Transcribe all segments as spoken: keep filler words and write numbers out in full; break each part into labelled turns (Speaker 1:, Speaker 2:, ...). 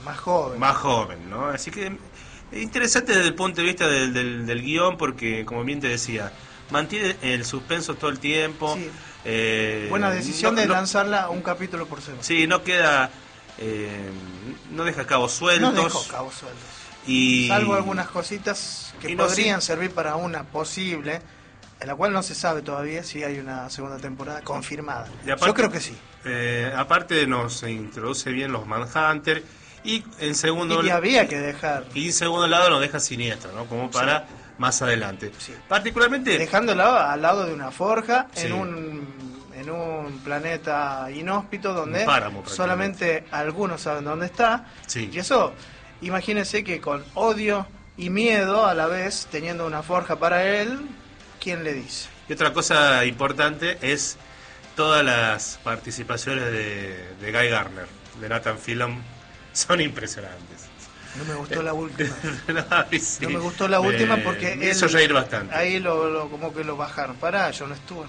Speaker 1: Más joven.
Speaker 2: Más joven, ¿no? Así que es interesante desde el punto de vista del, del, del guión, porque, como bien te decía, mantiene el suspenso todo el tiempo.
Speaker 1: Sí.
Speaker 2: Eh,
Speaker 1: Buena decisión
Speaker 2: no,
Speaker 1: de
Speaker 2: no,
Speaker 1: lanzarla un capítulo por semana.
Speaker 2: Sí, no queda... Eh, no deja cabos sueltos.
Speaker 1: No dejó cabos sueltos.
Speaker 2: Y...
Speaker 1: Salvo algunas cositas que
Speaker 2: no,
Speaker 1: podrían
Speaker 2: sí.
Speaker 1: servir para una posible, en la cual no se sabe todavía si hay una segunda temporada confirmada. Aparte, yo creo que sí.
Speaker 2: Eh, aparte nos introduce bien los Manhunter y en segundo
Speaker 1: y había que dejar
Speaker 2: y en segundo lado nos deja Siniestro, ¿no? Como para sí. más adelante.
Speaker 1: Sí.
Speaker 2: Particularmente
Speaker 1: dejándolo al lado de una forja
Speaker 2: sí.
Speaker 1: en un en un planeta inhóspito donde
Speaker 2: páramo,
Speaker 1: solamente algunos saben dónde está.
Speaker 2: Sí.
Speaker 1: Y eso, imagínense que con odio y miedo a la vez, teniendo una forja para él, ¿quién le dice?
Speaker 2: Y otra cosa importante es todas las participaciones de, de Guy Gardner, de Nathan Fillion, son impresionantes.
Speaker 1: No me gustó la última.
Speaker 2: no, sí.
Speaker 1: no me gustó la última porque
Speaker 2: me hizo
Speaker 1: él,
Speaker 2: reír bastante.
Speaker 1: Ahí lo, lo, como que lo bajaron. Pará, yo no estuve.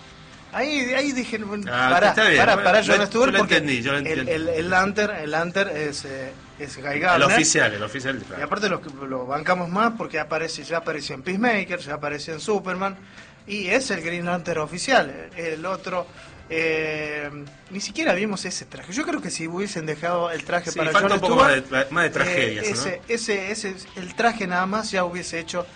Speaker 1: Ahí, ahí dije,
Speaker 2: ah,
Speaker 1: pará,
Speaker 2: bien,
Speaker 1: pará,
Speaker 2: bueno,
Speaker 1: pará, yo
Speaker 2: lo,
Speaker 1: no estuve
Speaker 2: lo
Speaker 1: porque
Speaker 2: entendí, yo lo
Speaker 1: el, el, el Lantern, el Lantern es, eh, es Guy Gardner.
Speaker 2: El oficial, el oficial. Claro.
Speaker 1: Y aparte lo, lo bancamos más porque aparece, ya apareció en Peacemaker, ya apareció en Superman, y es el Green Lantern oficial. El otro, eh, ni siquiera vimos ese traje. Yo creo que si hubiesen dejado el traje
Speaker 2: sí,
Speaker 1: para
Speaker 2: falta
Speaker 1: Jon
Speaker 2: un poco
Speaker 1: Stewart,
Speaker 2: más de, más de tragedia,
Speaker 1: eh, ese,
Speaker 2: ¿no?
Speaker 1: ese, ese, el traje nada más ya hubiese hecho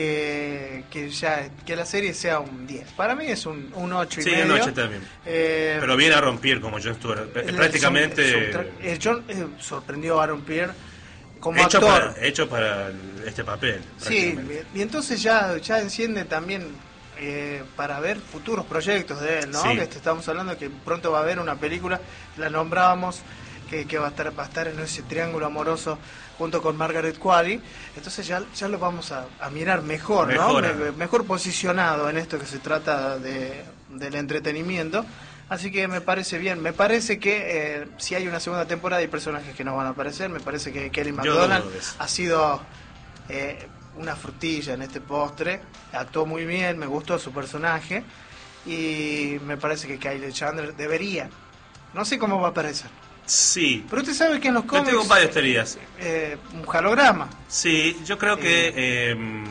Speaker 1: que, que ya que la serie sea un diez. Para mí es un, un ocho y
Speaker 2: sí,
Speaker 1: medio.
Speaker 2: un ocho también. Eh, Pero viene a romper como Jon Stewart. Prácticamente...
Speaker 1: Eh, John eh, sorprendió a Aaron Pierre como
Speaker 2: hecho
Speaker 1: actor.
Speaker 2: Para, hecho para este papel.
Speaker 1: Sí, y entonces ya, ya enciende también eh, para ver futuros proyectos de él, ¿no?
Speaker 2: Sí.
Speaker 1: Que estamos hablando que pronto va a haber una película, la nombrábamos, que, que va a estar va a estar en ese triángulo amoroso junto con Margaret Qualley. Entonces ya, ya lo vamos a, a mirar mejor,
Speaker 2: Mejora.
Speaker 1: ¿no? Me, mejor posicionado en esto que se trata de, del entretenimiento. Así que me parece bien. Me parece que eh, si hay una segunda temporada hay personajes que no van a aparecer. Me parece que Kelly MacDonald ha sido eh, una frutilla en este postre. Actuó muy bien, me gustó su personaje. Y me parece que Kylie Chandler debería. No sé cómo va a aparecer.
Speaker 2: Sí.
Speaker 1: Pero usted sabe que en los cómics...
Speaker 2: Yo tengo varias teorías.
Speaker 1: Eh, un halograma.
Speaker 2: Sí, yo creo que...
Speaker 1: Eh,
Speaker 2: eh,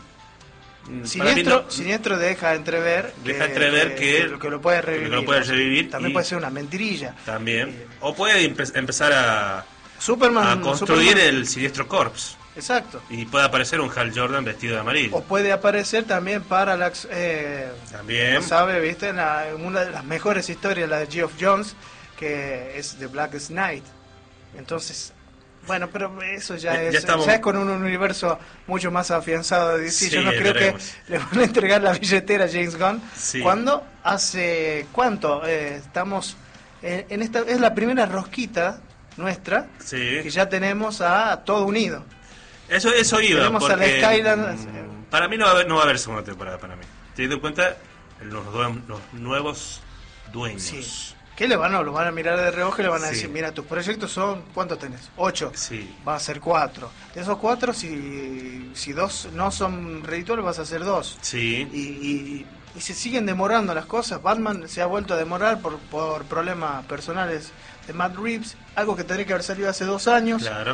Speaker 1: Siniestro, no, Siniestro deja entrever
Speaker 2: deja que, entrever que,
Speaker 1: que, que lo puede revivir.
Speaker 2: Que lo puede revivir
Speaker 1: también puede ser una mentirilla.
Speaker 2: También. Eh, o puede empe empezar a,
Speaker 1: Superman,
Speaker 2: a construir
Speaker 1: Superman.
Speaker 2: el Siniestro Corps.
Speaker 1: Exacto.
Speaker 2: Y puede aparecer un Hal Jordan vestido de amarillo.
Speaker 1: O puede aparecer también Parallax. Eh,
Speaker 2: también.
Speaker 1: ¿Sabe? ¿Viste? La, una de las mejores historias, la de Geoff Jones, que es The Blackest Night. Entonces... Bueno, pero eso ya,
Speaker 2: ya
Speaker 1: es
Speaker 2: estamos...
Speaker 1: ya es con un universo mucho más afianzado de D C.
Speaker 2: Sí,
Speaker 1: Yo no creo
Speaker 2: veremos.
Speaker 1: que le van a entregar la billetera a James Gunn.
Speaker 2: Sí.
Speaker 1: Cuando hace cuánto eh, estamos en, en esta es la primera rosquita nuestra
Speaker 2: sí.
Speaker 1: que ya tenemos a todo unido.
Speaker 2: Eso eso iba.
Speaker 1: Tenemos
Speaker 2: porque,
Speaker 1: a la Skyland.
Speaker 2: Mmm, para mí no va a haber no va a haber segunda temporada para mí. Teniendo en cuenta los, los nuevos dueños.
Speaker 1: Sí. ¿Qué le van a, lo van a mirar de reojo y le van a
Speaker 2: sí.
Speaker 1: decir, mira, tus proyectos son, ¿cuántos tenés? Ocho.
Speaker 2: Sí.
Speaker 1: Va a ser cuatro. De esos cuatro, si, si dos no son redituables, vas a hacer dos.
Speaker 2: Sí.
Speaker 1: Y, y, y se siguen demorando las cosas. Batman se ha vuelto a demorar por, por problemas personales de Matt Reeves, algo que tendría que haber salido hace dos años.
Speaker 2: Claro.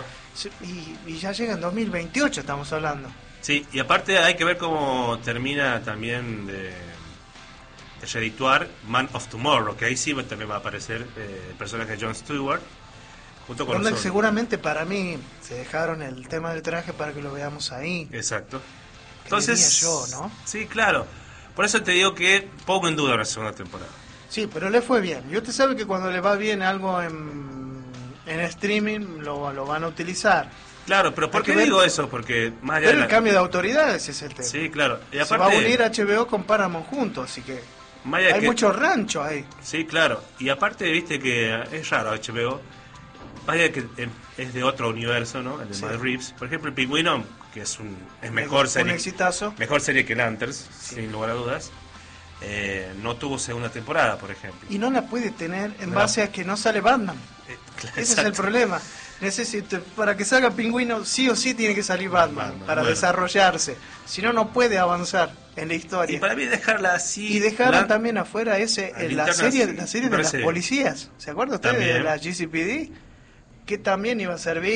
Speaker 1: Y, y ya llega en dos mil veintiocho, estamos hablando.
Speaker 2: Sí, y aparte hay que ver cómo termina también de... de redituar Man of Tomorrow, que ahí sí también va a aparecer eh, el personaje de Jon Stewart junto con
Speaker 1: Donde
Speaker 2: nosotros.
Speaker 1: Seguramente para mí se dejaron el tema del traje para que lo veamos ahí.
Speaker 2: Exacto. Entonces,
Speaker 1: yo, ¿no?
Speaker 2: Sí, claro. Por eso te digo que pongo en duda la segunda temporada.
Speaker 1: Sí, pero le fue bien. Y usted sabe que cuando le va bien algo en, en streaming lo, lo van a utilizar.
Speaker 2: Claro, pero ¿por qué
Speaker 1: ver,
Speaker 2: digo eso? Porque más allá
Speaker 1: pero
Speaker 2: de la...
Speaker 1: el cambio de autoridades es el tema.
Speaker 2: Sí, claro. Y aparte,
Speaker 1: se va a unir H B O con Paramount juntos, así que hay
Speaker 2: que...
Speaker 1: mucho rancho ahí.
Speaker 2: Sí, claro. Y aparte, viste que es raro H B O. Vaya que es de otro universo, ¿no? El de sí. Matt Reeves. Por ejemplo, el Pingüino, que es un es mejor
Speaker 1: es
Speaker 2: serie.
Speaker 1: Un exitazo.
Speaker 2: Mejor serie que Lanterns, sí. sin lugar a dudas. Eh, no tuvo segunda temporada, por ejemplo.
Speaker 1: Y no la puede tener en no. base a que no sale Batman.
Speaker 2: Eh, claro,
Speaker 1: Ese exacto. es el problema. Necesito, para que salga Pingüino, sí o sí tiene que salir Batman, Batman para bueno. desarrollarse. Si no, no puede avanzar en la historia.
Speaker 2: Y para mí dejarla así.
Speaker 1: Y dejaron la... también afuera ese en la serie, la serie de las serie. policías. ¿Se acuerda usted también. de la G C P D? que también iba a servir